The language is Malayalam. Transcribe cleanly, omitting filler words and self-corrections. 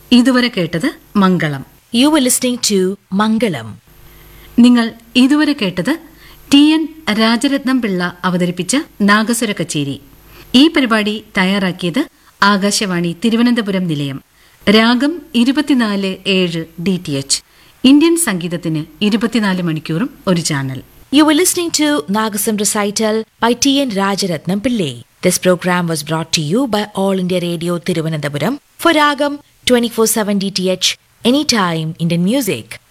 ഇതുവരെ കേട്ടത് മംഗളം. You were listening to Mangalam. നിങ്ങൾ ഇതുവരെ കേട്ടത് TN രാജരത്നം പിള്ള അവതരിപ്പിച്ച നാഗസ്വര കച്ചേരി. ഈ പരിപാടി തയ്യാറാക്കിയത് ആകാശവാണി തിരുവനന്തപുരം നിലയം. രാഗം 24/7 DTH. ഇന്ത്യൻ സംഗീതത്തിന് 24 മണിക്കൂറും ഒരു channel. You were listening to Nagasam Recital by T.N. Rajaratnam Pillai. This program was brought to you by All India Radio Thiruvananthapuram for Ragam 24/7 DTH, anytime Indian music.